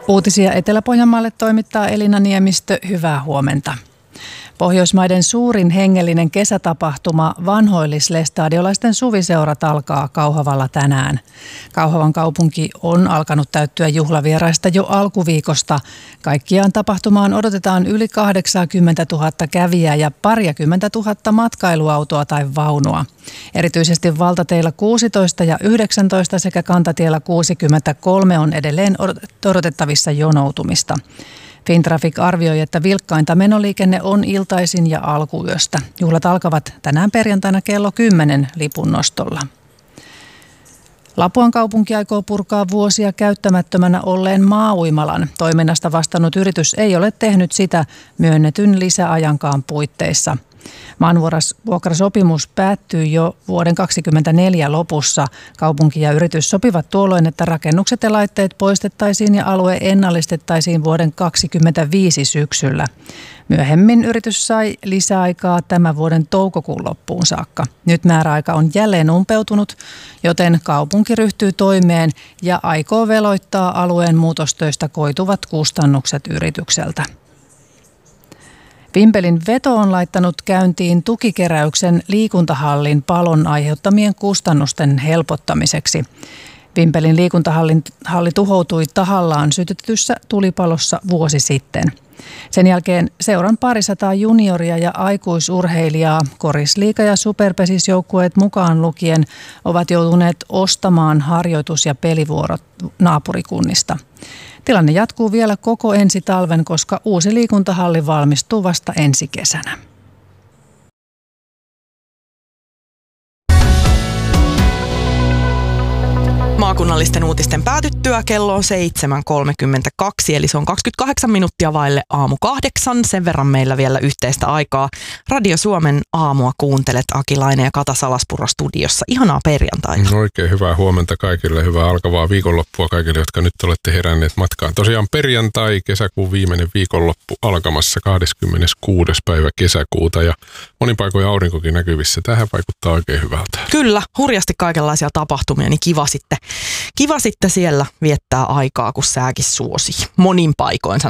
Uutisia Etelä-Pohjanmaalle toimittaa Elina Niemistö. Hyvää huomenta. Pohjoismaiden suurin hengellinen kesätapahtuma vanhoillislestadiolaisten suviseurat alkaa Kauhavalla tänään. Kauhavan kaupunki on alkanut täyttyä juhlavieraista jo alkuviikosta. Kaikkiaan tapahtumaan odotetaan yli 80 000 kävijää ja 20 000 matkailuautoa tai vaunua. Erityisesti valtateillä 16 ja 19 sekä kantatiellä 63 on edelleen odotettavissa jonoutumista. Fintraffic arvioi, että vilkkainta menoliikenne on iltaisin ja alkuyöstä. Juhlat alkavat tänään perjantaina kello 10 lipunnostolla. Lapuan kaupunki aikoo purkaa vuosia käyttämättömänä olleen maa-uimalan. Toiminnasta vastannut yritys ei ole tehnyt sitä myönnetyn lisäajankaan puitteissa. Maanvuokrasopimus päättyy jo vuoden 2024 lopussa. Kaupunki ja yritys sopivat tuolloin, että rakennukset ja laitteet poistettaisiin ja alue ennallistettaisiin vuoden 2025 syksyllä. Myöhemmin yritys sai lisäaikaa tämän vuoden toukokuun loppuun saakka. Nyt määräaika on jälleen umpeutunut, joten kaupunki ryhtyy toimeen ja aikoo veloittaa alueen muutostöistä koituvat kustannukset yritykseltä. Vimpelin Veto on laittanut käyntiin tukikeräyksen liikuntahallin palon aiheuttamien kustannusten helpottamiseksi. Vimpelin liikuntahalli tuhoutui tahallaan sytytetyssä tulipalossa vuosi sitten. Sen jälkeen seuran parisataa junioria ja aikuisurheilijaa, korisliiga- ja superpesisjoukkueet mukaan lukien, ovat joutuneet ostamaan harjoitus- ja pelivuorot naapurikunnista. Tilanne jatkuu vielä koko ensi talven, koska uusi liikuntahalli valmistuu vasta ensi kesänä. Maakunnallisten uutisten päätyttyä kello on 7.32, eli se on 28 minuuttia vaille aamu 8. Sen verran meillä vielä yhteistä aikaa. Radio Suomen aamua kuuntelet, Akilainen ja Kata Salaspuro studiossa. Ihanaa perjantaita. Oikein hyvää huomenta kaikille, hyvää alkavaa viikonloppua kaikille, jotka nyt olette heränneet matkaan. Tosiaan perjantai, kesäkuun viimeinen viikonloppu alkamassa 26. päivä kesäkuuta ja monin paikoin aurinkokin näkyvissä. Tähän vaikuttaa oikein hyvältä. Kyllä, hurjasti kaikenlaisia tapahtumia, niin kiva sitten siellä viettää aikaa, kun sääkin suosi. Monin paikoin